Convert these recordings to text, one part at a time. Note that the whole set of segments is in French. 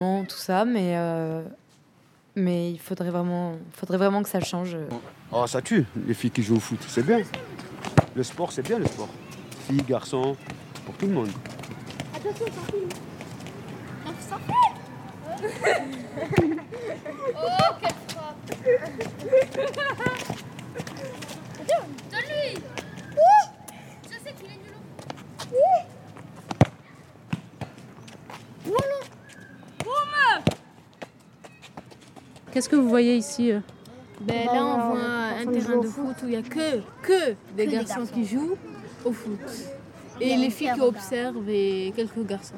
tout ça, mais il faudrait vraiment que ça change. Oh, ça tue, les filles qui jouent au foot, c'est bien. Le sport, c'est bien le sport. Filles, garçons, pour tout le monde. Attention, ça filme. Ça filme. Oh, quelle frappe. Donne-lui. Je sais qu'il est nul. Qu'est-ce que vous voyez ici Là, on voit un terrain de foot où il n'y a que des garçons qui jouent au foot. Et les filles qui observent et quelques garçons.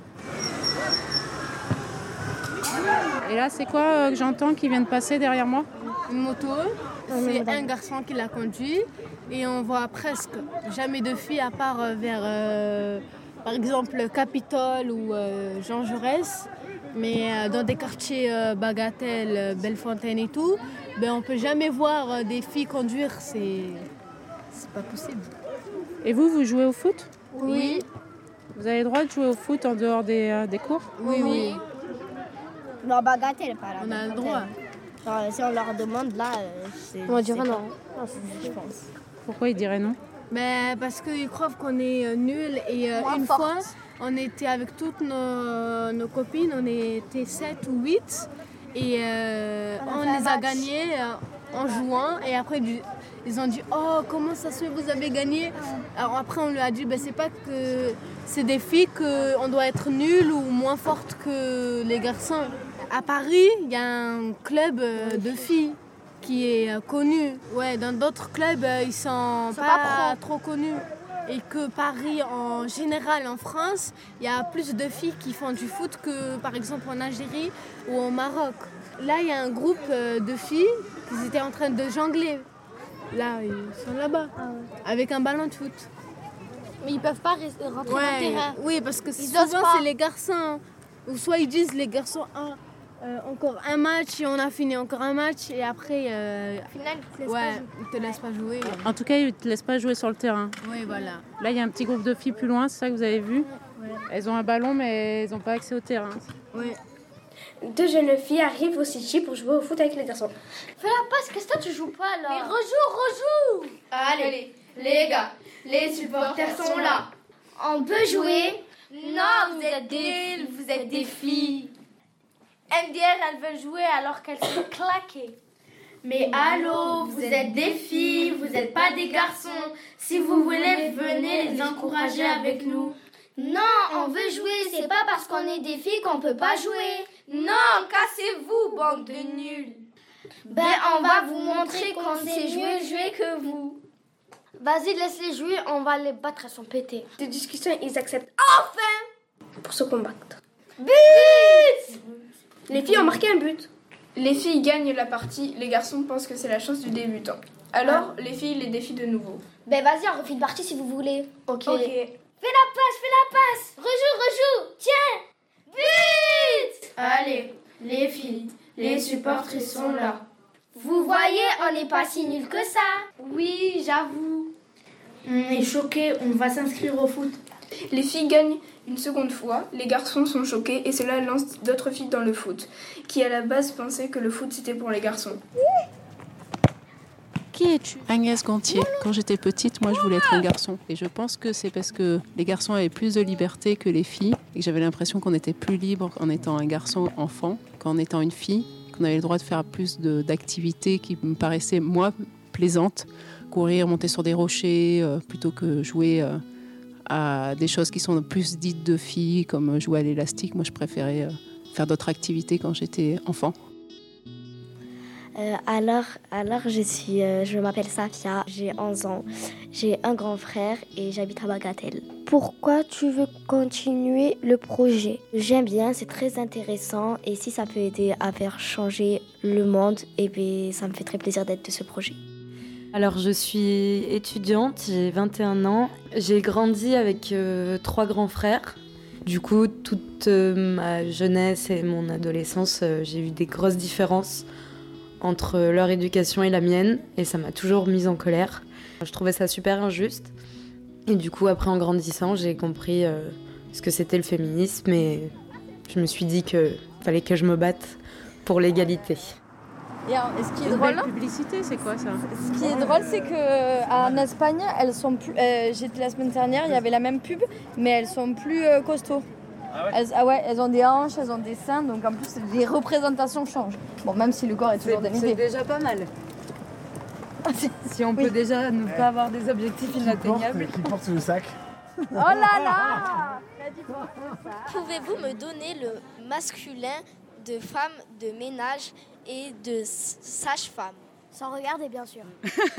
Et là, c'est quoi que j'entends qui vient de passer derrière moi? Une moto, c'est un garçon qui la conduit et on voit presque jamais de filles à part vers, par exemple, Capitole ou Jean Jaurès. Mais dans des quartiers Bagatelle, Bellefontaine et tout, on peut jamais voir des filles conduire, c'est pas possible. Et vous jouez au foot? Oui. Vous avez le droit de jouer au foot en dehors des cours? Oui. Non, Bagatelle, pas là. On a le droit. Alors, si on leur demande, là, On dirait non. Je pense. Pourquoi ils diraient non? Parce qu'ils croient qu'on est nuls et une fois, on était avec toutes nos copines, on était 7 ou 8 et on les a gagnés en jouant et après ils ont dit « Oh, comment ça se fait, vous avez gagné ?» Alors après on lui a dit c'est pas que c'est des filles qu'on doit être nuls ou moins fortes que les garçons. À Paris, il y a un club de filles qui est connu. Ouais, dans d'autres clubs, ils sont pas trop connus. Et que Paris, en général, en France, il y a plus de filles qui font du foot que, par exemple, en Algérie ou au Maroc. Là, il y a un groupe de filles qui étaient en train de jongler. Là, ils sont là-bas, avec un ballon de foot. Mais ils peuvent pas rentrer dans le terrain. Oui, parce que souvent, c'est les garçons. Ou soit ils disent les garçons, encore un match et on a fini encore un match et après Au final, ils te laissent pas jouer. En tout cas, ils ne te laissent pas jouer sur le terrain. Oui, voilà. Là, il y a un petit groupe de filles plus loin, c'est ça que vous avez vu? Ouais. Elles ont un ballon, mais elles n'ont pas accès au terrain. Oui. Deux jeunes filles arrivent au City pour jouer au foot avec les garçons. Fais la passe, qu'est-ce que toi tu joues pas là? Mais rejoue. Allez, les gars, les supporters sont là. On peut jouer? Non, vous êtes nuls, vous êtes des filles. MDR, elles veulent jouer alors qu'elles sont claquées. Mais allô, vous êtes des filles, vous n'êtes pas des garçons. Si vous voulez, venez les encourager avec nous. Non, on veut jouer, c'est pas parce qu'on est des filles qu'on peut pas jouer. Non, cassez-vous, bande de nuls. On va vous montrer qu'on sait jouer que vous. Vas-y, laisse-les jouer, on va les battre, elles sont pétées. De discussion, ils acceptent Enfin! pour se combattre. But! Les filles ont marqué un but. Les filles gagnent la partie, les garçons pensent que c'est la chance du débutant. Alors, les filles les défient de nouveau. Vas-y, on refait une partie si vous voulez. Ok. Fais la passe! Rejoue! Tiens! But! Allez, les filles, les supportrices sont là. Vous voyez, on n'est pas si nuls que ça. Oui, j'avoue. On est choqués, on va s'inscrire au foot. Les filles gagnent une seconde fois, les garçons sont choqués et cela lance d'autres filles dans le foot, qui à la base pensaient que le foot c'était pour les garçons. Qui es-tu? Agnès Gontier. Quand j'étais petite, moi je voulais être un garçon. Et je pense que c'est parce que les garçons avaient plus de liberté que les filles et que j'avais l'impression qu'on était plus libre en étant un garçon enfant qu'en étant une fille, qu'on avait le droit de faire plus d'activités qui me paraissaient, moi, plaisantes. Courir, monter sur des rochers, plutôt que jouer à des choses qui sont plus dites de filles, comme jouer à l'élastique. Moi, je préférais faire d'autres activités quand j'étais enfant. Je m'appelle Safia, j'ai 11 ans, j'ai un grand frère et j'habite à Bagatelle. Pourquoi tu veux continuer le projet? J'aime bien, c'est très intéressant et si ça peut aider à faire changer le monde, ça me fait très plaisir d'être de ce projet. Alors je suis étudiante, j'ai 21 ans, j'ai grandi avec 3 grands frères. Du coup, toute ma jeunesse et mon adolescence, j'ai eu des grosses différences entre leur éducation et la mienne, et ça m'a toujours mise en colère. Je trouvais ça super injuste, et du coup, après, en grandissant, j'ai compris ce que c'était le féminisme, et je me suis dit qu'il fallait que je me batte pour l'égalité. Et ce qui est drôle, belle publicité, c'est quoi ça? Ce qui est drôle, c'est qu'en Espagne, elles sont plus. J'étais la semaine dernière, il y avait la même pub, mais elles sont plus costauds. Ah ouais, elles ont des hanches, elles ont des seins, donc en plus les représentations changent. Bon, même si le corps est toujours dénudé. C'est déjà pas mal. Si on peut déjà ne pas avoir des objectifs inatteignables. Qui porte le sac? Oh là là! Pouvez-vous me donner le masculin de femme de ménage et de sage-femme? Sans regarder, bien sûr.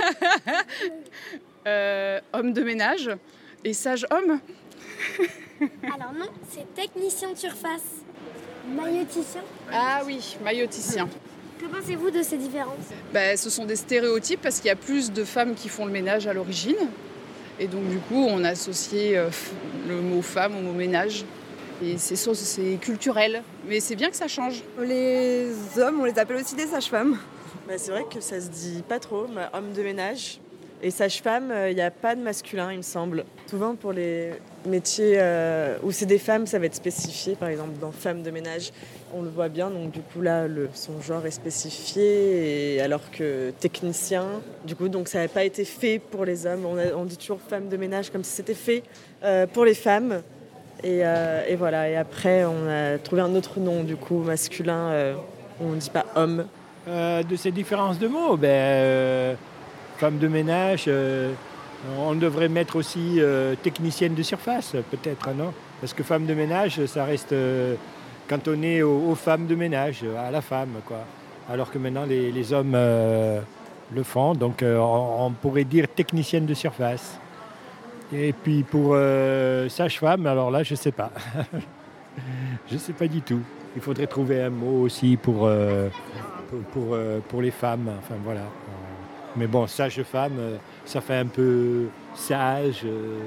Homme de ménage et sage-homme. Alors non, c'est technicien de surface. Mailloticien. Ah oui, mailloticien. Que pensez-vous de ces différences? Ce sont des stéréotypes parce qu'il y a plus de femmes qui font le ménage à l'origine. Et donc du coup, on a associé le mot femme au mot ménage. Et c'est culturel, mais c'est bien que ça change. Les hommes, on les appelle aussi des sages-femmes. C'est vrai que ça se dit pas trop, homme de ménage. Et sage-femme, il n'y a pas de masculin, il me semble. Souvent pour les métiers où c'est des femmes, ça va être spécifié. Par exemple, dans femme de ménage, on le voit bien. Donc du coup là, son genre est spécifié. Et alors que technicien, du coup, donc ça n'a pas été fait pour les hommes. On dit toujours femme de ménage comme si c'était fait pour les femmes. Et voilà. Et après, on a trouvé un autre nom, du coup, masculin. On ne dit pas homme. De ces différences de mots, femme de ménage, on devrait mettre aussi technicienne de surface, peut-être, non? Parce que femme de ménage, ça reste cantonné aux femmes de ménage, à la femme, quoi. Alors que maintenant, les hommes le font, donc on pourrait dire technicienne de surface. Et puis pour sage-femme, alors là, je ne sais pas. Je ne sais pas du tout. Il faudrait trouver un mot aussi pour les femmes, enfin voilà. Mais bon, sage-femme, ça fait un peu sage.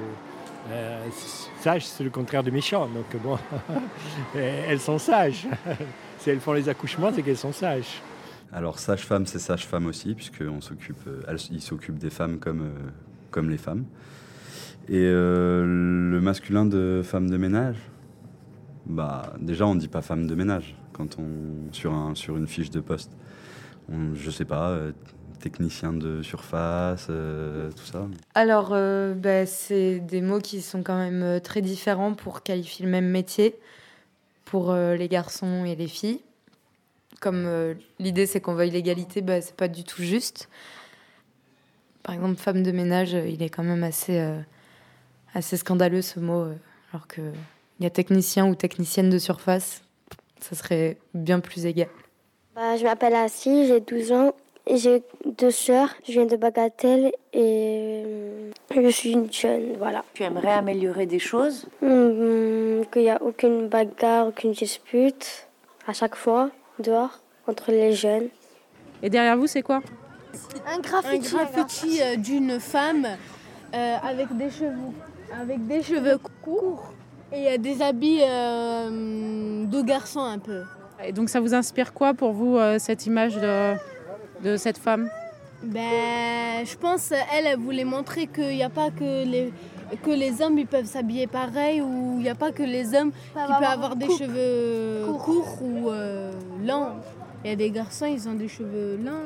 Sage, c'est le contraire de méchant, donc bon, elles sont sages. Si elles font les accouchements, c'est qu'elles sont sages. Alors sage-femme, c'est sage-femme aussi, puisqu'ils s'occupent des femmes comme les femmes. Et le masculin de femme de ménage, déjà on ne dit pas femme de ménage quand sur une fiche de poste. Je sais pas, technicien de surface, tout ça. Alors, c'est des mots qui sont quand même très différents pour qualifier le même métier pour les garçons et les filles. Comme l'idée, c'est qu'on veuille l'égalité, c'est pas du tout juste. Par exemple, femme de ménage, il est quand même assez scandaleux ce mot, alors qu'il y a technicien ou technicienne de surface, ça serait bien plus égal. Je m'appelle Assis, j'ai 12 ans, j'ai 2 sœurs, je viens de Bagatelle et je suis une jeune, voilà. Tu aimerais améliorer des choses? Qu'il n'y a aucune bagarre, aucune dispute, à chaque fois, dehors, entre les jeunes. Et derrière vous, c'est quoi? Un graffiti d'une femme avec des cheveux courts et des habits de garçon un peu. Et donc ça vous inspire quoi pour vous, cette image de cette femme? Je pense elle voulait montrer qu'il n'y a pas que les hommes ils peuvent s'habiller pareil, ou il n'y a pas que les hommes qui peuvent avoir des cheveux courts ou longs. Il y a des garçons, ils ont des cheveux longs.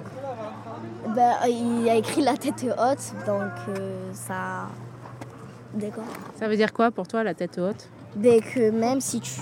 Il a écrit la tête haute, donc ça... D'accord. Ça veut dire quoi pour toi, la tête haute? Que même si tu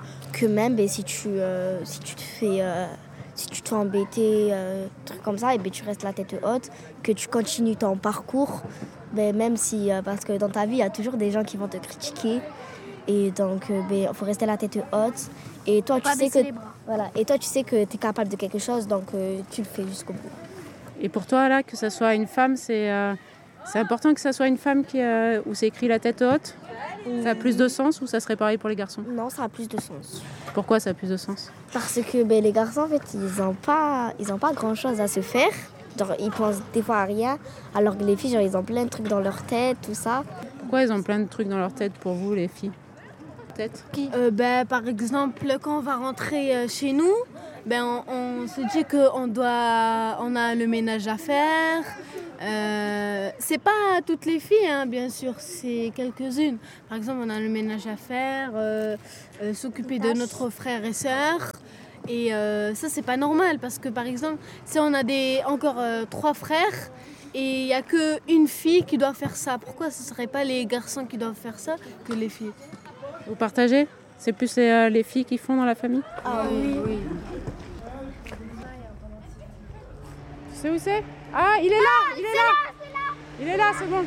te fais embêter, truc comme ça, et tu restes la tête haute, que tu continues ton parcours, même si, parce que dans ta vie, il y a toujours des gens qui vont te critiquer, et donc il faut rester la tête haute, et toi tu sais que tu es capable de quelque chose, donc tu le fais jusqu'au bout. Et pour toi, là, que ça soit une femme, c'est important que ça soit une femme où c'est écrit la tête haute? Ça a plus de sens, ou ça serait pareil pour les garçons? Non, ça a plus de sens. Pourquoi ça a plus de sens? Parce que les garçons, en fait, ils ont pas grand-chose à se faire. Genre, ils pensent des fois à rien, alors que les filles, ils ont plein de trucs dans leur tête, tout ça. Pourquoi ils ont plein de trucs dans leur tête pour vous, les filles? Peut-être. Par exemple, quand on va rentrer chez nous, on se dit qu'on a le ménage à faire, C'est pas toutes les filles, hein, bien sûr, c'est quelques-unes. Par exemple, on a le ménage à faire, s'occuper de notre frère et sœur. Et ça, c'est pas normal parce que, par exemple, si on a encore 3 frères et il n'y a qu'une fille qui doit faire ça, pourquoi ce ne serait pas les garçons qui doivent faire ça que les filles? Vous partagez? C'est plus les filles qui font dans la famille? Ah oui. Tu sais où c'est? Ah, il est là! Il est là! Il est là, c'est bon.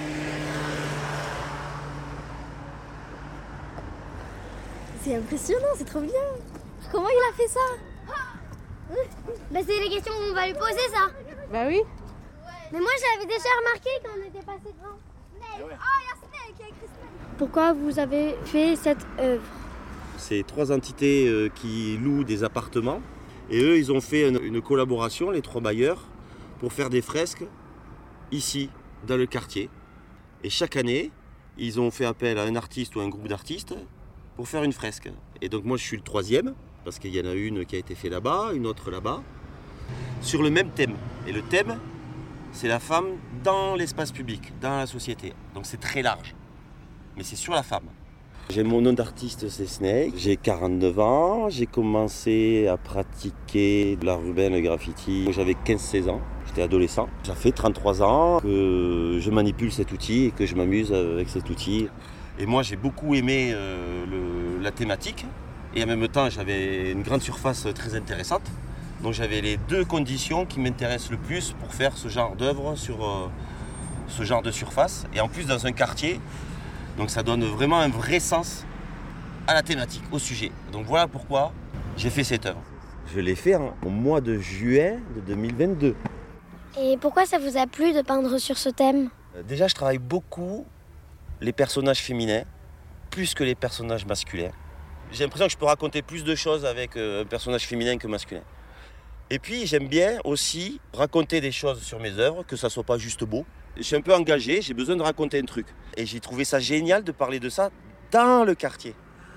C'est impressionnant, c'est trop bien. Comment il a fait ça? Bah c'est les questions qu'on va lui poser, ça. Bah oui. Mais moi j'avais déjà remarqué quand on était passé devant. Oh, il y a Snake, il y a écrit Snake. Pourquoi vous avez fait cette œuvre? C'est 3 entités qui louent des appartements. Et eux, ils ont fait une collaboration, les 3 bailleurs, pour faire des fresques ici, dans le quartier. Et chaque année, ils ont fait appel à un artiste ou un groupe d'artistes pour faire une fresque. Et donc moi, je suis le 3e, parce qu'il y en a une qui a été faite là-bas, une autre là-bas, sur le même thème. Et le thème, c'est la femme dans l'espace public, dans la société. Donc c'est très large, mais c'est sur la femme. J'ai mon nom d'artiste, c'est Snake. J'ai 49 ans. J'ai commencé à pratiquer l'art urbain, le graffiti. J'avais 15-16 ans. J'étais adolescent. Ça fait 33 ans que je manipule cet outil et que je m'amuse avec cet outil. Et moi, j'ai beaucoup aimé la thématique. Et en même temps, j'avais une grande surface très intéressante. Donc j'avais les 2 conditions qui m'intéressent le plus pour faire ce genre d'œuvre sur ce genre de surface. Et en plus, dans un quartier. Donc ça donne vraiment un vrai sens à la thématique, au sujet. Donc voilà pourquoi j'ai fait cette œuvre. Je l'ai fait au mois de juin de 2022. Et pourquoi ça vous a plu de peindre sur ce thème? Déjà, je travaille beaucoup les personnages féminins, plus que les personnages masculins. J'ai l'impression que je peux raconter plus de choses avec un personnage féminin que masculin. Et puis j'aime bien aussi raconter des choses sur mes œuvres, que ça ne soit pas juste beau. Je suis un peu engagé, j'ai besoin de raconter un truc. Et j'ai trouvé ça génial de parler de ça dans le quartier.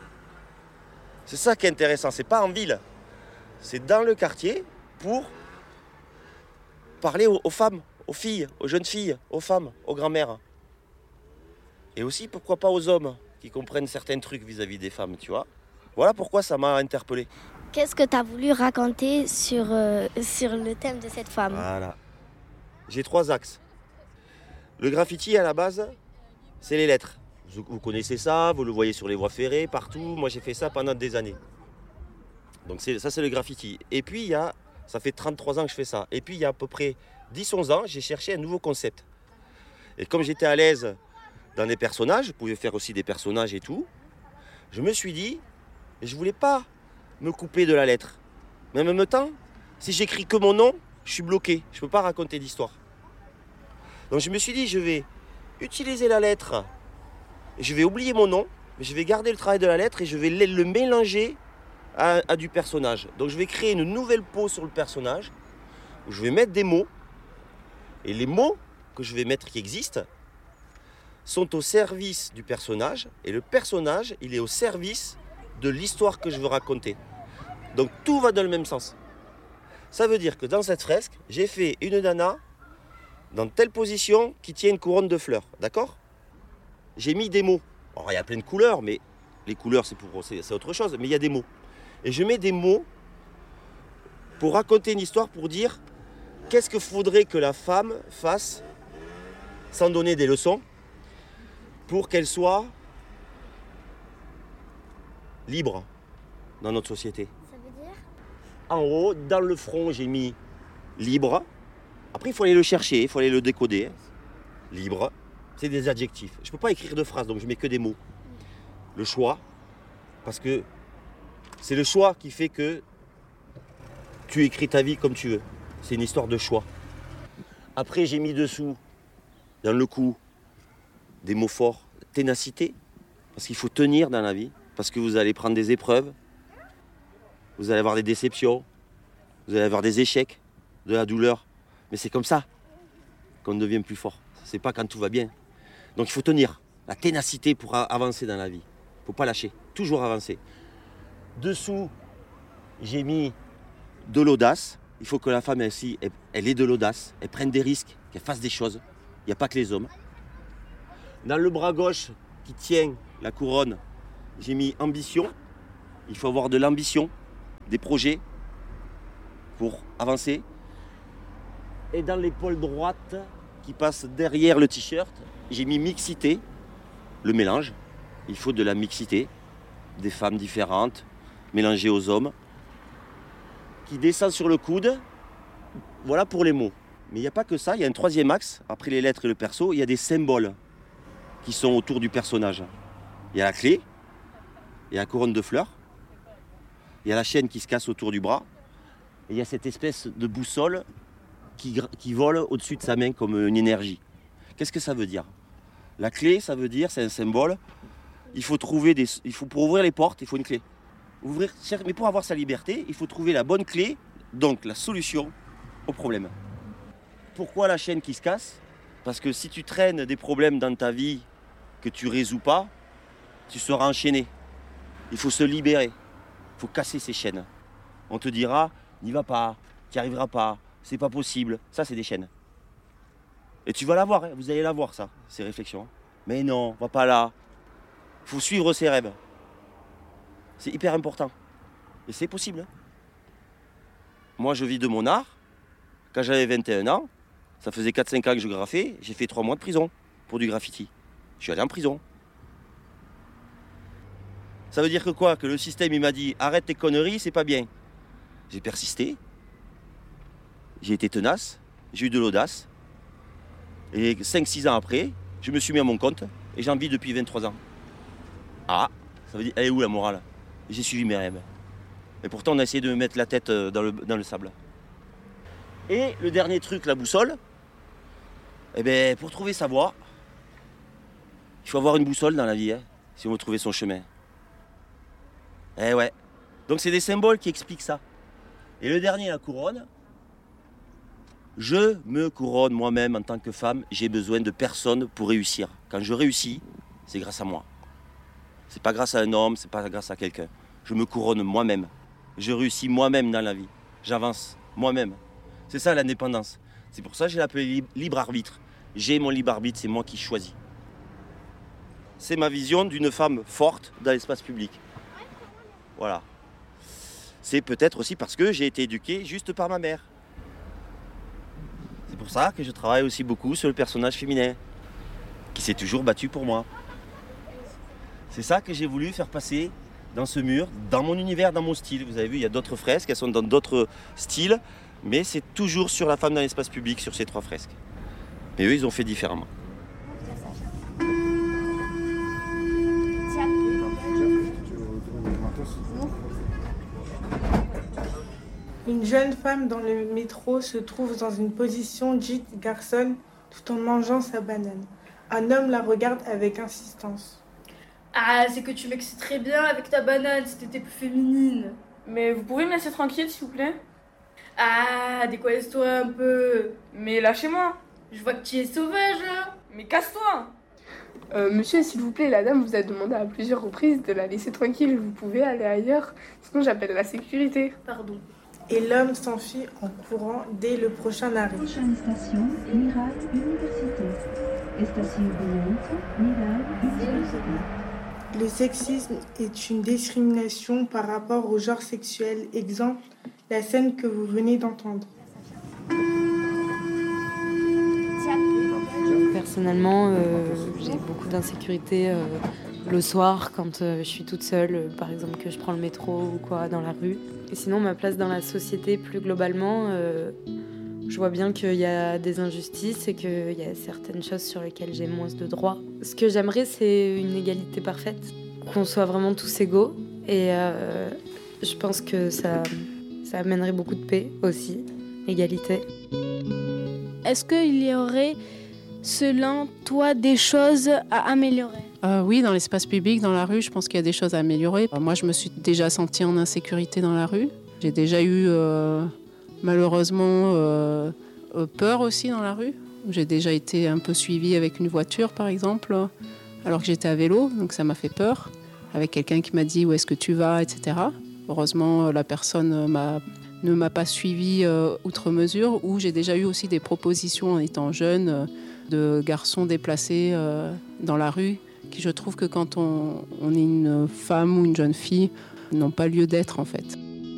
C'est ça qui est intéressant, c'est pas en ville. C'est dans le quartier pour parler aux femmes, aux filles, aux jeunes filles, aux femmes, aux grands-mères. Et aussi, pourquoi pas aux hommes qui comprennent certains trucs vis-à-vis des femmes, tu vois. Voilà pourquoi ça m'a interpellé. Qu'est-ce que tu as voulu raconter sur le thème de cette femme? Voilà. J'ai 3 axes. Le graffiti, à la base, c'est les lettres. Vous connaissez ça, vous le voyez sur les voies ferrées, partout. Moi, j'ai fait ça pendant des années. Donc ça, c'est le graffiti. Et puis, ça fait 33 ans que je fais ça. Et puis, il y a à peu près 10-11 ans, j'ai cherché un nouveau concept. Et comme j'étais à l'aise dans les personnages, je pouvais faire aussi des personnages et tout, je me suis dit, je ne voulais pas me couper de la lettre. Mais en même temps, si j'écris que mon nom, je suis bloqué. Je ne peux pas raconter d'histoire. Donc je me suis dit, je vais utiliser la lettre, je vais oublier mon nom, mais je vais garder le travail de la lettre et je vais le mélanger à du personnage. Donc je vais créer une nouvelle peau sur le personnage, où je vais mettre des mots, et les mots que je vais mettre qui existent sont au service du personnage, et le personnage, il est au service de l'histoire que je veux raconter. Donc tout va dans le même sens. Ça veut dire que dans cette fresque, j'ai fait une nana dans telle position qui tient une couronne de fleurs, d'accord? J'ai mis des mots. Alors, il y a plein de couleurs, mais les couleurs, c'est autre chose, mais il y a des mots. Et je mets des mots pour raconter une histoire, pour dire qu'est-ce qu'il faudrait que la femme fasse sans donner des leçons pour qu'elle soit libre dans notre société. Ça veut dire? En haut, dans le front, j'ai mis libre. Après, il faut aller le chercher, il faut aller le décoder. Libre, c'est des adjectifs. Je ne peux pas écrire de phrases, donc je mets que des mots. Le choix, parce que c'est le choix qui fait que tu écris ta vie comme tu veux. C'est une histoire de choix. Après, j'ai mis dessous, dans le coup, des mots forts. Ténacité, parce qu'il faut tenir dans la vie, parce que vous allez prendre des épreuves, vous allez avoir des déceptions, vous allez avoir des échecs, de la douleur. Mais c'est comme ça qu'on devient plus fort. C'est pas quand tout va bien. Donc il faut tenir. La ténacité pour avancer dans la vie. Il ne faut pas lâcher. Toujours avancer. Dessous, j'ai mis de l'audace. Il faut que la femme aussi, elle ait de l'audace. Elle prenne des risques. qu'elle fasse des choses. Il n'y a pas que les hommes. Dans le bras gauche qui tient la couronne, j'ai mis ambition. Il faut avoir de l'ambition, des projets pour avancer. Et dans l'épaule droite qui passe derrière le t-shirt, j'ai mis mixité, le mélange. Il faut de la mixité, des femmes différentes, mélangées aux hommes, qui descend sur le coude. Voilà pour les mots. Mais il n'y a pas que ça, il y a un troisième axe, après les lettres et le perso, il y a des symboles qui sont autour du personnage. Il y a la clé, il y a la couronne de fleurs, il y a la chaîne qui se casse autour du bras, et il y a cette espèce de boussole qui vole au-dessus de sa main comme une énergie. Qu'est-ce que ça veut dire? La clé, ça veut dire, c'est un symbole, pour ouvrir les portes, il faut une clé. Mais pour avoir sa liberté, il faut trouver la bonne clé, donc la solution au problème. Pourquoi la chaîne qui se casse? Parce que si tu traînes des problèmes dans ta vie que tu ne résous pas, tu seras enchaîné. Il faut se libérer. Il faut casser ces chaînes. On te dira, n'y va pas, tu n'y arriveras pas, c'est pas possible. Ça, c'est des chaînes. Et tu vas l'avoir, hein. Vous allez l'avoir, ça, ces réflexions. Mais non, va pas là. Il faut suivre ses rêves. C'est hyper important. Et c'est possible. Hein. Moi, je vis de mon art. Quand j'avais 21 ans, ça faisait 4-5 ans que je graffais, j'ai fait 3 mois de prison pour du graffiti. Je suis allé en prison. Ça veut dire que quoi? Que le système, il m'a dit, arrête tes conneries, c'est pas bien. J'ai persisté. J'ai été tenace. J'ai eu de l'audace. Et 5-6 ans après, je me suis mis à mon compte et j'en vis depuis 23 ans. Ah, ça veut dire, elle est où la morale? J'ai suivi mes rêves. Et pourtant, on a essayé de me mettre la tête dans le sable. Et le dernier truc, la boussole, eh ben, pour trouver sa voie, il faut avoir une boussole dans la vie, hein, si on veut trouver son chemin. Eh ouais. Donc c'est des symboles qui expliquent ça. Et le dernier, la couronne. Je me couronne moi-même en tant que femme. J'ai besoin de personne pour réussir. Quand je réussis, c'est grâce à moi. C'est pas grâce à un homme, c'est pas grâce à quelqu'un. Je me couronne moi-même. Je réussis moi-même dans la vie. J'avance moi-même. C'est ça l'indépendance. C'est pour ça que j'ai appelé libre arbitre. J'ai mon libre arbitre, c'est moi qui choisis. C'est ma vision d'une femme forte dans l'espace public. Voilà. C'est peut-être aussi parce que j'ai été éduqué juste par ma mère. C'est pour ça que je travaille aussi beaucoup sur le personnage féminin, qui s'est toujours battu pour moi. C'est ça que j'ai voulu faire passer dans ce mur, dans mon univers, dans mon style. Vous avez vu, il y a d'autres fresques, elles sont dans d'autres styles, mais c'est toujours sur la femme dans l'espace public, sur ces 3 fresques. Mais eux, ils ont fait différemment. Une jeune femme dans le métro se trouve dans une position dite garçonne tout en mangeant sa banane. Un homme la regarde avec insistance. Ah, c'est que tu m'excites très bien avec ta banane si t'étais plus féminine. Mais vous pouvez me laisser tranquille, s'il vous plaît? Ah, décolle-toi un peu. Mais lâchez-moi. Je vois que tu es sauvage, là. Mais casse-toi. Monsieur, s'il vous plaît, la dame vous a demandé à plusieurs reprises de la laisser tranquille. Vous pouvez aller ailleurs, sinon j'appelle la sécurité. Pardon. Et l'homme s'enfuit en courant dès le prochain arrêt. Prochaine station, Mirail Université. Station suivante, Mirail Université. Le sexisme est une discrimination par rapport au genre sexuel. Exemple, la scène que vous venez d'entendre. Personnellement, j'ai beaucoup d'insécurité le soir quand je suis toute seule, par exemple que je prends le métro ou quoi dans la rue. Et sinon, ma place dans la société plus globalement, je vois bien qu'il y a des injustices et qu'il y a certaines choses sur lesquelles j'ai moins de droits. Ce que j'aimerais, c'est une égalité parfaite, qu'on soit vraiment tous égaux. Et je pense que ça amènerait beaucoup de paix aussi, égalité. Est-ce qu'il y aurait, selon toi, des choses à améliorer ? Oui, dans l'espace public, dans la rue, je pense qu'il y a des choses à améliorer. Moi, je me suis déjà sentie en insécurité dans la rue. J'ai déjà eu, malheureusement, peur aussi dans la rue. J'ai déjà été un peu suivie avec une voiture, par exemple, alors que j'étais à vélo, donc ça m'a fait peur. Avec quelqu'un qui m'a dit « où est-ce que tu vas ?» etc. Heureusement, la personne m'a ne m'a pas suivie outre mesure, où j'ai déjà eu aussi des propositions en étant jeune de garçons déplacés dans la rue, qui je trouve que quand on est une femme ou une jeune fille, n'ont pas lieu d'être en fait.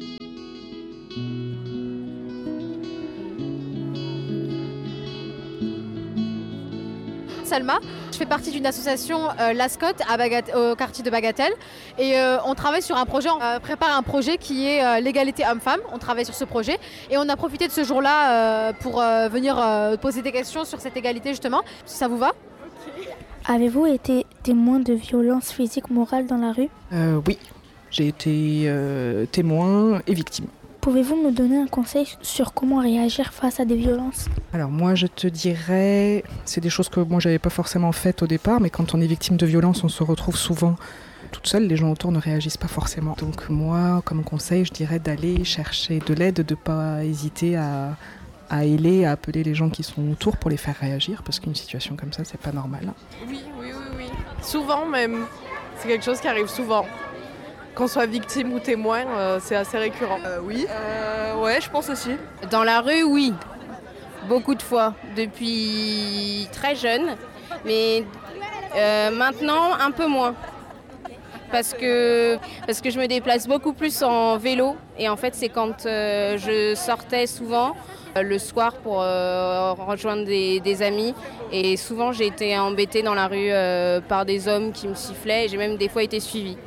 Salma, je fais partie d'une association Lascot au quartier de Bagatelle et on travaille sur un projet, on prépare un projet qui est l'égalité homme-femme, on travaille sur ce projet et on a profité de ce jour-là pour venir poser des questions sur cette égalité justement, si ça vous va. Avez-vous été témoin de violences physiques ou morales dans la rue ? Oui, j'ai été témoin et victime. Pouvez-vous me donner un conseil sur comment réagir face à des violences ? Alors moi je te dirais, c'est des choses que moi j'avais pas forcément faites au départ, mais quand on est victime de violence, on se retrouve souvent toute seule, les gens autour ne réagissent pas forcément. Donc moi, comme conseil, je dirais d'aller chercher de l'aide, de ne pas hésiter à ailer, à appeler les gens qui sont autour pour les faire réagir, parce qu'une situation comme ça, c'est pas normal. Oui. Souvent même, c'est quelque chose qui arrive souvent. Qu'on soit victime ou témoin, c'est assez récurrent. Oui. Ouais, je pense aussi. Dans la rue, oui. Beaucoup de fois. Depuis très jeune. Mais maintenant, un peu moins. Parce que je me déplace beaucoup plus en vélo. Et en fait, c'est quand je sortais souvent le soir pour rejoindre des amis. Et souvent, j'ai été embêtée dans la rue par des hommes qui me sifflaient. Et j'ai même des fois été suivie.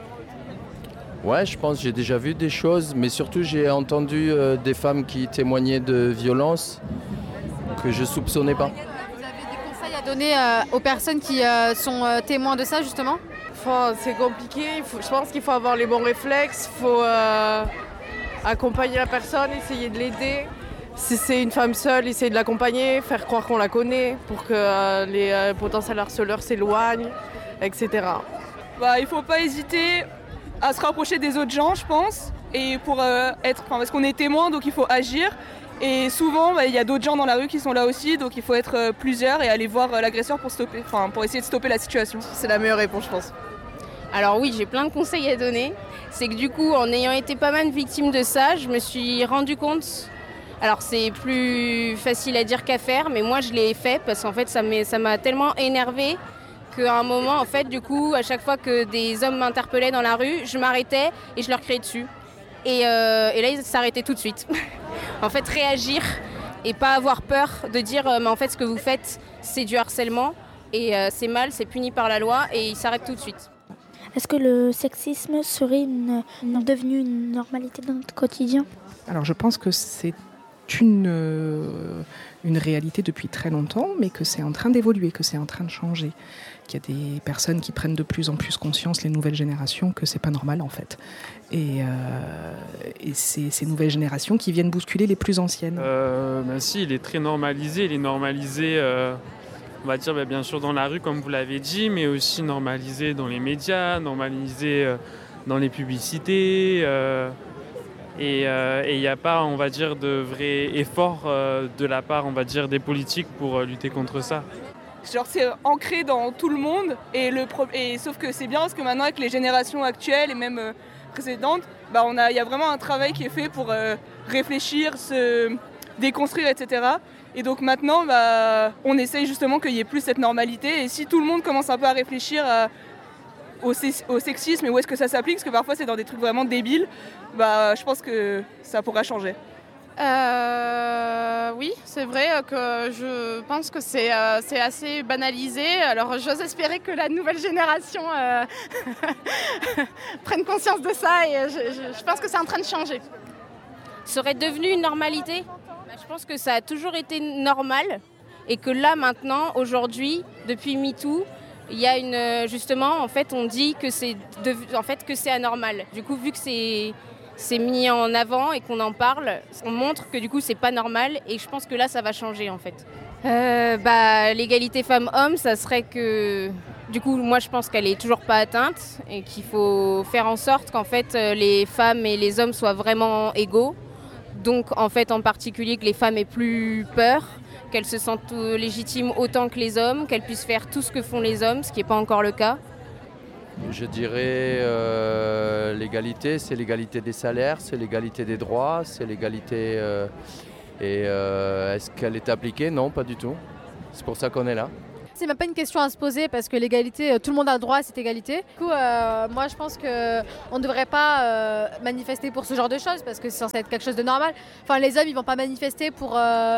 Ouais, je pense que j'ai déjà vu des choses, mais surtout j'ai entendu des femmes qui témoignaient de violences que je soupçonnais pas. Vous avez des conseils à donner aux personnes qui sont témoins de ça justement ? C'est compliqué, je pense qu'il faut avoir les bons réflexes, il faut accompagner la personne, essayer de l'aider. Si c'est une femme seule, essayer de l'accompagner, faire croire qu'on la connaît pour que les potentiels harceleurs s'éloignent, etc. Il ne faut pas hésiter à se rapprocher des autres gens, je pense, et parce qu'on est témoin, donc il faut agir. Et souvent, il y a d'autres gens dans la rue qui sont là aussi, donc il faut être plusieurs et aller voir l'agresseur pour essayer de stopper la situation. C'est la meilleure réponse, je pense. Alors oui, j'ai plein de conseils à donner. C'est que du coup, en ayant été pas mal victime de ça, je me suis rendu compte. Alors c'est plus facile à dire qu'à faire, mais moi je l'ai fait parce qu'en fait ça m'a tellement énervée qu'à un moment, en fait, du coup, à chaque fois que des hommes m'interpellaient dans la rue, je m'arrêtais et je leur criais dessus. Et là, ils s'arrêtaient tout de suite. En fait, réagir et pas avoir peur de dire mais en fait, ce que vous faites, c'est du harcèlement et c'est mal, c'est puni par la loi et ils s'arrêtent tout de suite. Est-ce que le sexisme serait devenu une normalité dans notre quotidien ? Alors, je pense que c'est une réalité depuis très longtemps, mais que c'est en train d'évoluer, que c'est en train de changer. Qu'il y a des personnes qui prennent de plus en plus conscience, les nouvelles générations, que c'est pas normal en fait. Et c'est ces nouvelles générations qui viennent bousculer les plus anciennes. Si, il est très normalisé. Il est normalisé, on va dire, bien sûr dans la rue, comme vous l'avez dit, mais aussi normalisé dans les médias, normalisé dans les publicités. Et il n'y a pas, on va dire, de vrai effort de la part, on va dire, des politiques pour lutter contre ça. Genre c'est ancré dans tout le monde et sauf que c'est bien parce que maintenant avec les générations actuelles et même précédentes, il y a vraiment un travail qui est fait pour réfléchir, se déconstruire, etc. Et donc maintenant, on essaye justement qu'il n'y ait plus cette normalité et si tout le monde commence un peu à réfléchir au sexisme et où est-ce que ça s'applique, parce que parfois c'est dans des trucs vraiment débiles, je pense que ça pourra changer. Oui, c'est vrai que je pense que c'est assez banalisé. Alors j'ose espérer que la nouvelle génération prenne conscience de ça et je pense que c'est en train de changer. Serait devenu une normalité ? Je pense que ça a toujours été normal et que là maintenant, aujourd'hui, depuis MeToo, il y a justement, en fait, on dit que c'est anormal. Du coup, vu que c'est mis en avant et qu'on en parle, on montre que du coup c'est pas normal et je pense que là ça va changer en fait. L'égalité femmes-hommes, ça serait que du coup moi je pense qu'elle est toujours pas atteinte et qu'il faut faire en sorte qu'en fait les femmes et les hommes soient vraiment égaux. Donc en fait en particulier que les femmes aient plus peur, qu'elles se sentent légitimes autant que les hommes, qu'elles puissent faire tout ce que font les hommes, ce qui n'est pas encore le cas. Je dirais l'égalité, c'est l'égalité des salaires, c'est l'égalité des droits, c'est l'égalité... est-ce qu'elle est appliquée? Non, pas du tout. C'est pour ça qu'on est là. C'est même pas une question à se poser parce que l'égalité, tout le monde a le droit à cette égalité. Du coup, moi je pense qu'on ne devrait pas manifester pour ce genre de choses parce que c'est censé être quelque chose de normal. Enfin, les hommes, ils vont pas manifester pour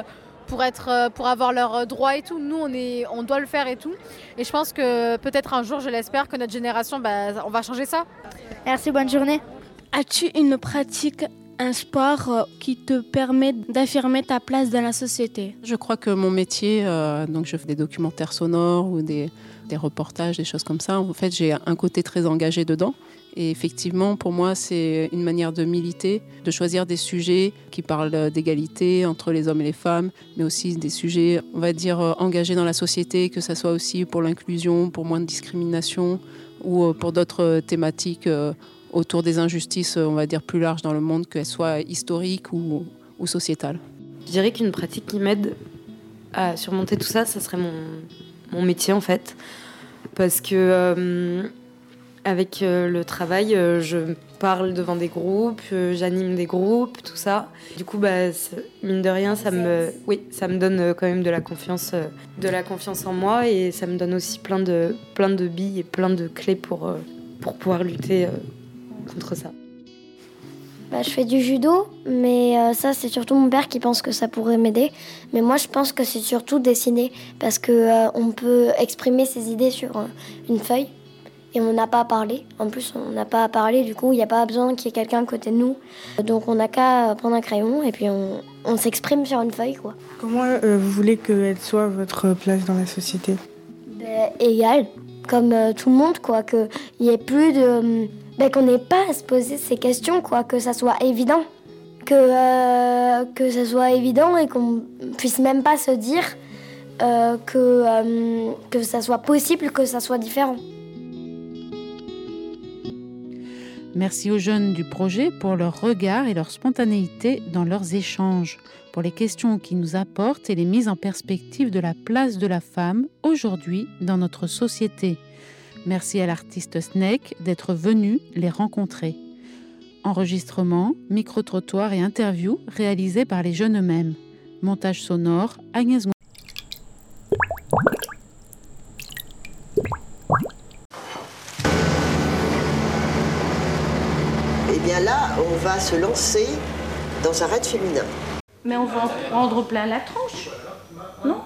avoir leurs droits et tout. Nous, on doit le faire et tout. Et je pense que peut-être un jour, je l'espère, que notre génération, on va changer ça. Merci, bonne journée. As-tu une pratique, un sport qui te permet d'affirmer ta place dans la société? Je crois que mon métier, donc je fais des documentaires sonores ou des reportages, des choses comme ça. En fait, j'ai un côté très engagé dedans. Et effectivement, pour moi, c'est une manière de militer, de choisir des sujets qui parlent d'égalité entre les hommes et les femmes, mais aussi des sujets, on va dire, engagés dans la société, que ce soit aussi pour l'inclusion, pour moins de discrimination ou pour d'autres thématiques autour des injustices, on va dire, plus larges dans le monde, qu'elles soient historiques ou sociétales. Je dirais qu'une pratique qui m'aide à surmonter tout ça, ça serait mon métier en fait. Parce que avec le travail, je parle devant des groupes, j'anime des groupes, tout ça. Du coup, mine de rien, ça me donne quand même de la confiance en moi et ça me donne aussi plein de billes et plein de clés pour pouvoir lutter contre ça. Je fais du judo, mais ça c'est surtout mon père qui pense que ça pourrait m'aider. Mais moi je pense que c'est surtout dessiner parce qu'on peut exprimer ses idées sur une feuille et on n'a pas à parler. En plus on n'a pas à parler, du coup il n'y a pas besoin qu'il y ait quelqu'un à côté de nous. Donc on n'a qu'à prendre un crayon et puis on s'exprime sur une feuille, quoi. Comment vous voulez qu'elle soit votre place dans la société? Égale, comme tout le monde, quoi. Qu'il n'y ait plus de... qu'on n'ait pas à se poser ces questions, quoi, que ça soit évident. Que ça soit évident et qu'on puisse même pas se dire que ça soit possible, que ça soit différent. Merci aux jeunes du projet pour leur regard et leur spontanéité dans leurs échanges, pour les questions qu'ils nous apportent et les mises en perspective de la place de la femme aujourd'hui dans notre société. Merci à l'artiste Snake d'être venu les rencontrer. Enregistrement, micro-trottoir et interview réalisés par les jeunes eux-mêmes. Montage sonore, Agnès Gonzalez. Et bien là, on va se lancer dans un raid féminin. Mais on va en prendre plein la tronche, non?